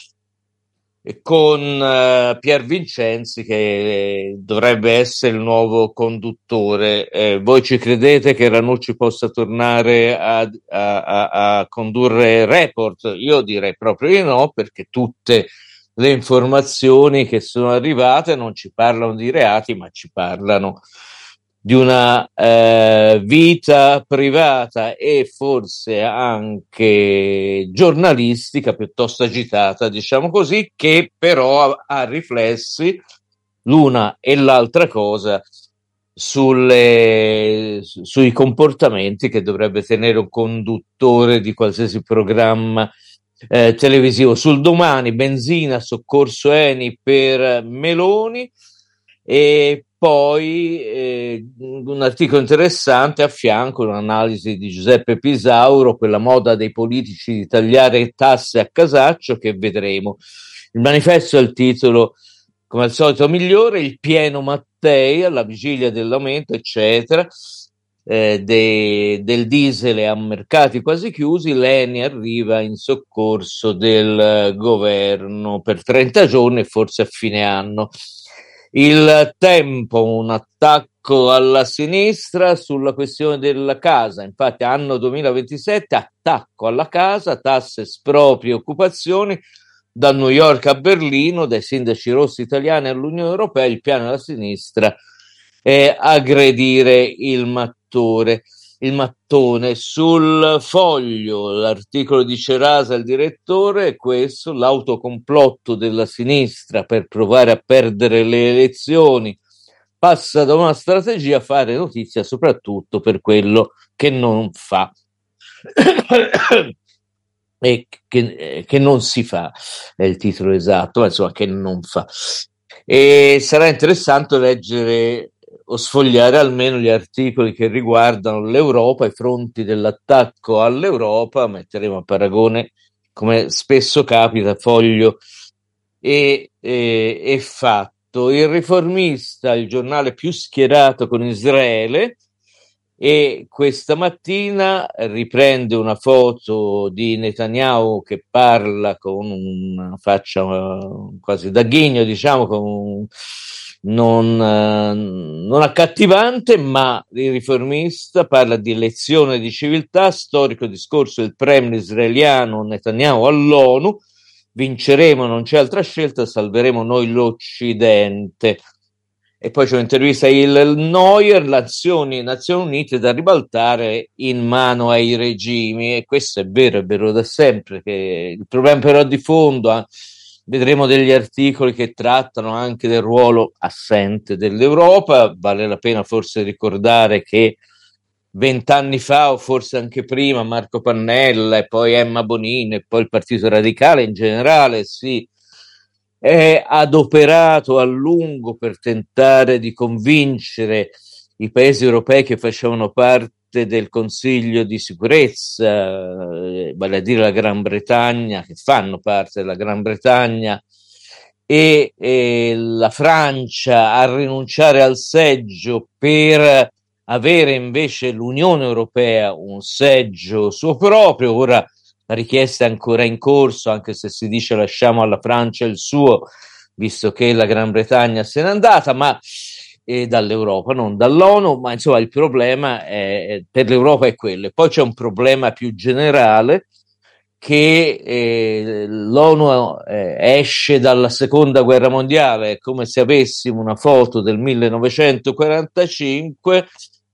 con uh, Pier Vincenzi che dovrebbe essere il nuovo conduttore. Eh, voi ci credete che Ranucci possa tornare a, a, a, a condurre Report? Io direi proprio di no, perché tutte le informazioni che sono arrivate non ci parlano di reati, ma ci parlano di una eh, vita privata e forse anche giornalistica piuttosto agitata, diciamo così, che però ha, ha riflessi l'una e l'altra cosa sulle, su, sui comportamenti che dovrebbe tenere un conduttore di qualsiasi programma eh, televisivo. Sul Domani, benzina, soccorso Eni per Meloni, e poi eh, un articolo interessante a fianco, un'analisi di Giuseppe Pisauro, quella moda dei politici di tagliare tasse a casaccio che vedremo. Il Manifesto è il titolo, come al solito, migliore, il pieno Mattei alla vigilia dell'aumento, eccetera, eh, de, del diesel a mercati quasi chiusi. L'Eni arriva in soccorso del governo per trenta giorni e forse a fine anno. Il Tempo, un attacco alla sinistra sulla questione della casa, infatti anno duemilaventisette, attacco alla casa, tasse, espropri, occupazioni, da New York a Berlino, dai sindaci rossi italiani all'Unione Europea, il piano della sinistra è aggredire il mattore. Il mattone. Sul Foglio l'articolo di Cerasa, il direttore, è questo: l'autocomplotto della sinistra per provare a perdere le elezioni passa da una strategia a fare notizia soprattutto per quello che non fa e che, che non si fa è il titolo esatto, ma insomma che non fa. E sarà interessante leggere o sfogliare almeno gli articoli che riguardano l'Europa, i fronti dell'attacco all'Europa. Metteremo a paragone, come spesso capita, Foglio e, e, e Fatto. Il Riformista, il giornale più schierato con Israele, e questa mattina riprende una foto di Netanyahu che parla con una faccia uh, quasi da ghigno, diciamo, con un, non, uh, non accattivante, ma il Riformista parla di lezione di civiltà, storico discorso del premier israeliano Netanyahu all'ONU: vinceremo, non c'è altra scelta, salveremo noi l'Occidente. E poi c'è un'intervista a Il Neuer, Nazioni, Nazioni Unite da ribaltare in mano ai regimi. E questo è vero, è vero da sempre, che il problema però di fondo, eh, vedremo degli articoli che trattano anche del ruolo assente dell'Europa. Vale la pena forse ricordare che vent'anni fa, o forse anche prima, Marco Pannella e poi Emma Bonino e poi il Partito Radicale in generale si è adoperato a lungo per tentare di convincere i paesi europei che facevano parte del Consiglio di sicurezza, eh, vale a dire la Gran Bretagna, che fanno parte della Gran Bretagna, e, e la Francia a rinunciare al seggio per avere invece l'Unione Europea un seggio suo proprio. Ora la richiesta è ancora in corso, anche se si dice lasciamo alla Francia il suo, visto che la Gran Bretagna se n'è andata, ma eh, dall'Europa, non dall'ONU, ma insomma il problema è, per l'Europa è quello. E poi c'è un problema più generale, che eh, l'ONU eh, esce dalla seconda guerra mondiale, è come se avessimo una foto del millenovecentoquarantacinque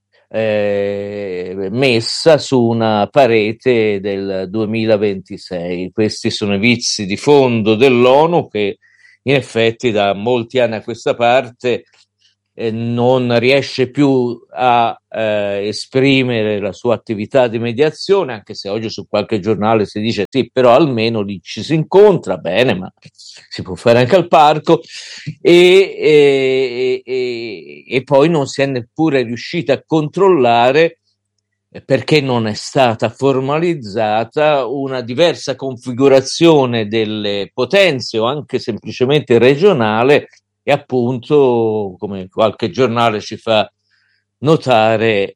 eh, messa su una parete del duemilaventisei. Questi sono i vizi di fondo dell'ONU, che in effetti da molti anni a questa parte eh, non riesce più a eh, esprimere la sua attività di mediazione, anche se oggi su qualche giornale si dice sì, però almeno lì ci si incontra, bene, ma si può fare anche al parco, e, e, e, e poi non si è neppure riuscita a controllare, perché non è stata formalizzata, una diversa configurazione delle potenze o anche semplicemente regionale. E appunto, come qualche giornale ci fa notare,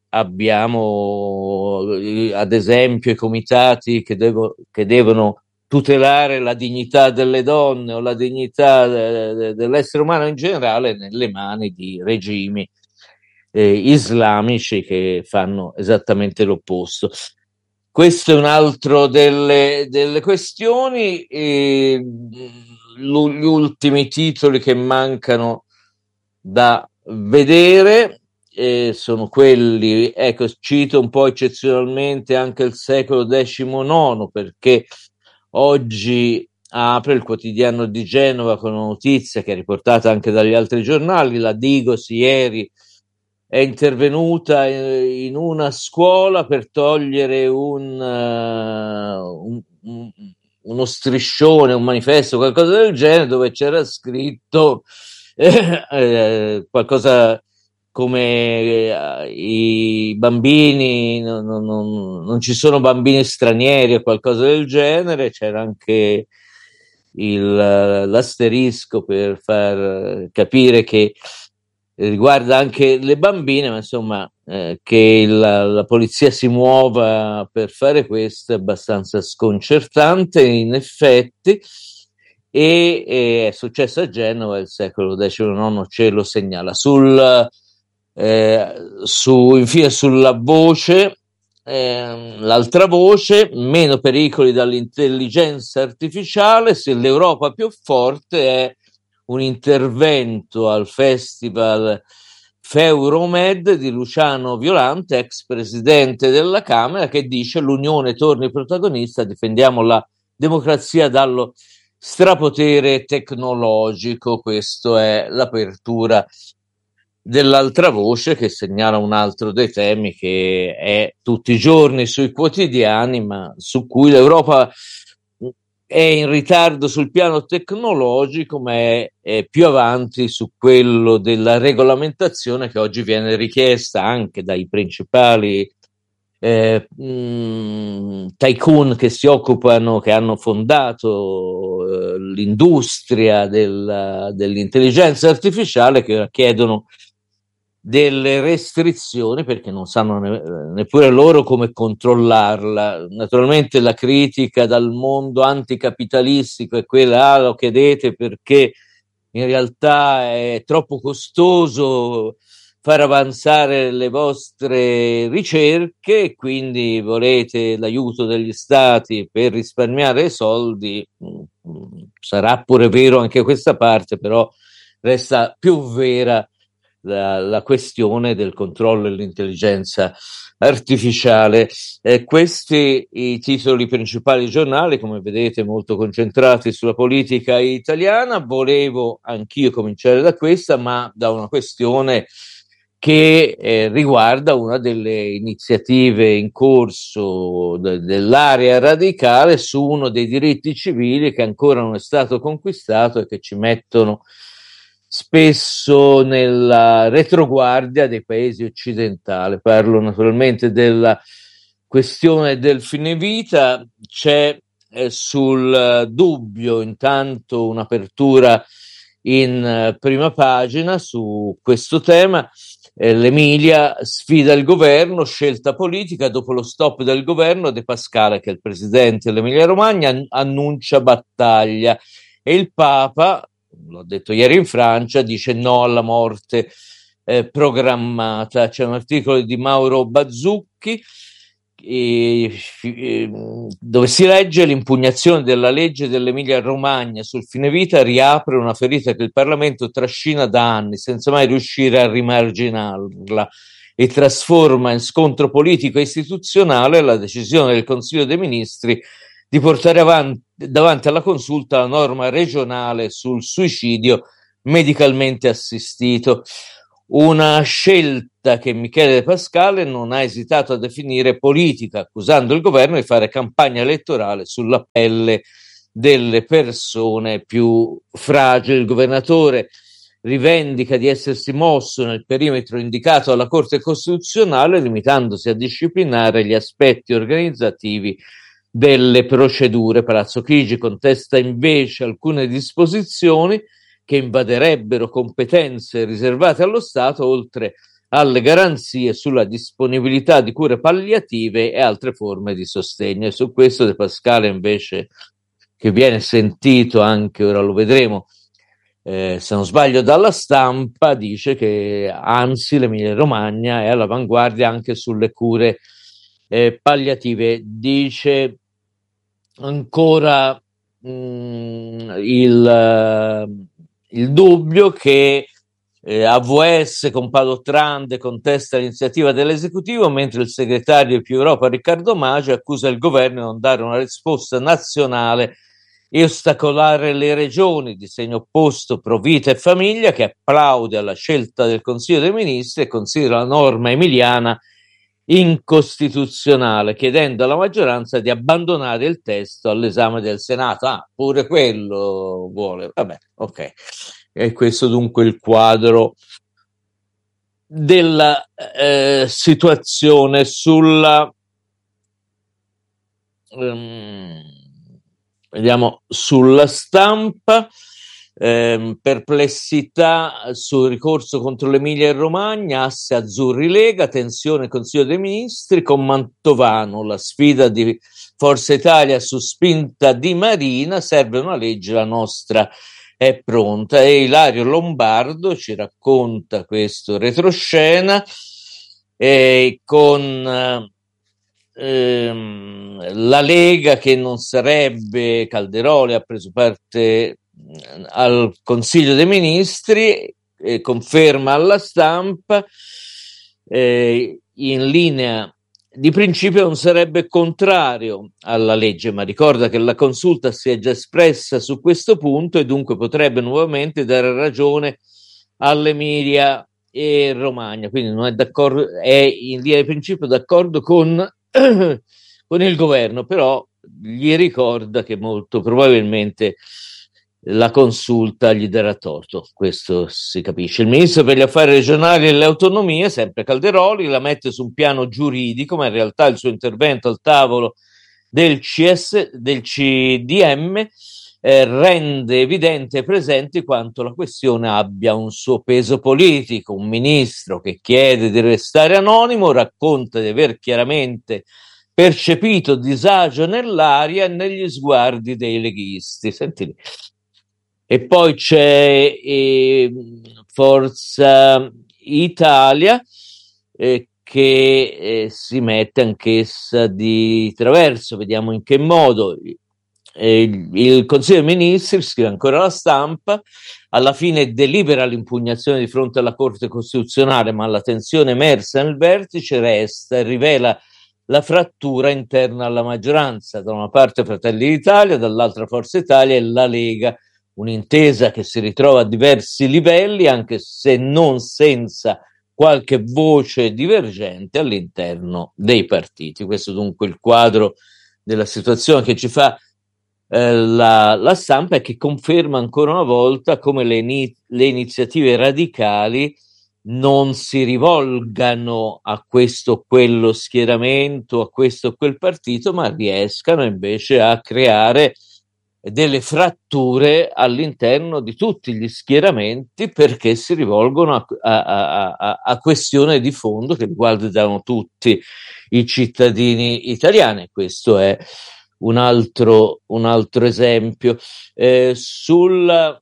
abbiamo ad esempio i comitati che, devo, che devono tutelare la dignità delle donne o la dignità de, dell'essere umano in generale nelle mani di regimi eh, islamici che fanno esattamente l'opposto. Questo è un altro delle, delle questioni. E gli ultimi titoli che mancano da vedere eh, sono quelli, ecco, cito un po' eccezionalmente anche il secolo diciannove, perché oggi apre il quotidiano di Genova con una notizia che è riportata anche dagli altri giornali. La Digos ieri è intervenuta in una scuola per togliere un, uh, un, un uno striscione, un manifesto, qualcosa del genere, dove c'era scritto eh, eh, qualcosa come eh, i bambini, non, non, non ci sono bambini stranieri o qualcosa del genere. C'era anche il, l'asterisco per far capire che riguarda anche le bambine, ma insomma eh, che la, la polizia si muova per fare questo è abbastanza sconcertante in effetti, e, e è successo a Genova, il secolo diciannove ce lo segnala. Sul, eh, su, infine sulla voce, eh, l'altra voce, meno pericoli dall'intelligenza artificiale, se l'Europa più forte è un intervento al festival Feuromed di Luciano Violante, ex presidente della Camera, che dice: l'Unione torni protagonista, difendiamo la democrazia dallo strapotere tecnologico. Questo è l'apertura dell'altra voce, che segnala un altro dei temi che è tutti i giorni sui quotidiani, ma su cui l'Europa è in ritardo sul piano tecnologico, ma è, è più avanti su quello della regolamentazione, che oggi viene richiesta anche dai principali eh, mh, tycoon che si occupano, che hanno fondato eh, l'industria del, dell'intelligenza artificiale, che chiedono delle restrizioni perché non sanno ne, neppure loro come controllarla. Naturalmente la critica dal mondo anticapitalistico è quella: ah, lo chiedete perché in realtà è troppo costoso far avanzare le vostre ricerche e quindi volete l'aiuto degli stati per risparmiare soldi. Sarà pure vero anche questa parte, però resta più vera La, la questione del controllo dell'intelligenza artificiale. Eh, questi i titoli principali giornali, come vedete molto concentrati sulla politica italiana. Volevo anch'io cominciare da questa, ma da una questione che eh, riguarda una delle iniziative in corso de- dell'area radicale su uno dei diritti civili che ancora non è stato conquistato e che ci mettono spesso nella retroguardia dei paesi occidentali. Parlo naturalmente della questione del fine vita. C'è eh, sul dubbio intanto un'apertura in eh, prima pagina su questo tema. Eh, L'Emilia sfida il governo, scelta politica, dopo lo stop del governo De Pascale, che è il presidente dell'Emilia Romagna, an- annuncia battaglia, e il Papa, l'ho detto ieri in Francia, dice no alla morte eh, programmata. C'è un articolo di Mauro Bazzucchi e, e, dove si legge: l'impugnazione della legge dell'Emilia Romagna sul fine vita riapre una ferita che il Parlamento trascina da anni senza mai riuscire a rimarginarla, e trasforma in scontro politico e istituzionale la decisione del Consiglio dei Ministri di portare avanti, davanti alla consulta, la norma regionale sul suicidio medicalmente assistito. Una scelta che Michele De Pascale non ha esitato a definire politica, accusando il governo di fare campagna elettorale sulla pelle delle persone più fragili. Il governatore rivendica di essersi mosso nel perimetro indicato dalla Corte Costituzionale, limitandosi a disciplinare gli aspetti organizzativi delle procedure. Palazzo Chigi contesta invece alcune disposizioni che invaderebbero competenze riservate allo Stato, oltre alle garanzie sulla disponibilità di cure palliative e altre forme di sostegno. E su questo De Pascale invece, che viene sentito anche, ora lo vedremo, eh, se non sbaglio dalla Stampa, dice che anzi l'Emilia Romagna è all'avanguardia anche sulle cure eh, palliative. Dice ancora mh, il... Uh, il dubbio che eh, A V S con Padotrande contesta l'iniziativa dell'esecutivo, mentre il segretario di Più Europa Riccardo Maggi accusa il governo di non dare una risposta nazionale e ostacolare le regioni, di segno opposto Pro Vita e Famiglia, che applaude alla scelta del Consiglio dei Ministri e considera la norma emiliana incostituzionale, chiedendo alla maggioranza di abbandonare il testo all'esame del Senato. Ah, pure quello vuole. Vabbè, ok. E questo dunque il quadro della eh, situazione sulla um, vediamo sulla Stampa. Eh, perplessità sul ricorso contro l'Emilia e Romagna, asse azzurri Lega, tensione Consiglio dei Ministri con Mantovano, la sfida di Forza Italia su spinta di Marina, serve una legge, la nostra è pronta. E Ilario Lombardo ci racconta questo retroscena eh, con ehm, la Lega che non sarebbe, Calderoli ha preso parte al Consiglio dei Ministri, eh, conferma alla Stampa, eh, in linea di principio non sarebbe contrario alla legge, ma ricorda che la consulta si è già espressa su questo punto e dunque potrebbe nuovamente dare ragione all'Emilia e Romagna, quindi non è d'accordo, è in linea di principio d'accordo con, con il governo, però gli ricorda che molto probabilmente la consulta gli darà torto, questo si capisce. Il ministro per gli affari regionali e le autonomie, sempre Calderoli, la mette su un piano giuridico, ma in realtà il suo intervento al tavolo del C S, del C D M eh, rende evidente e presente quanto la questione abbia un suo peso politico. Un ministro che chiede di restare anonimo racconta di aver chiaramente percepito disagio nell'aria e negli sguardi dei leghisti. Senti lì. E poi c'è eh, Forza Italia eh, che eh, si mette anch'essa di traverso, vediamo in che modo. Eh, il, il Consiglio dei Ministri, scrive ancora la Stampa, alla fine delibera l'impugnazione di fronte alla Corte Costituzionale, ma la tensione emersa nel vertice resta e rivela la frattura interna alla maggioranza, da una parte Fratelli d'Italia, dall'altra Forza Italia e la Lega. Un'intesa che si ritrova a diversi livelli, anche se non senza qualche voce divergente all'interno dei partiti. Questo dunque il quadro della situazione che ci fa eh, la, la Stampa, e che conferma ancora una volta come le, le iniziative radicali non si rivolgano a questo o quello schieramento, a questo o quel partito, ma riescano invece a creare delle fratture all'interno di tutti gli schieramenti, perché si rivolgono a, a, a, a questioni di fondo che riguardano tutti i cittadini italiani. Questo è un altro, un altro esempio. Eh, sul,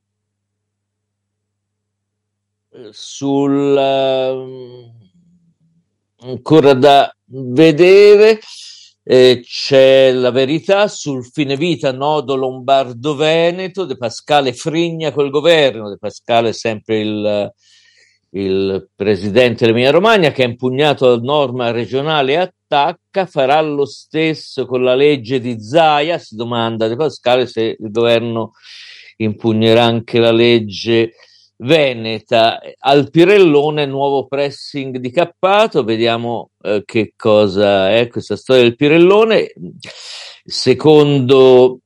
sul um, ancora da vedere. Eh, c'è La Verità sul fine vita nodo lombardo-veneto, De Pascale frigna col governo. De Pascale sempre il, il presidente dell'Emilia Romagna, che ha impugnato la norma regionale e attacca, farà lo stesso con la legge di Zaia. Si domanda De Pascale se il governo impugnerà anche la legge veneta. Al Pirellone nuovo pressing di Cappato, vediamo eh, che cosa è questa storia del Pirellone. Secondo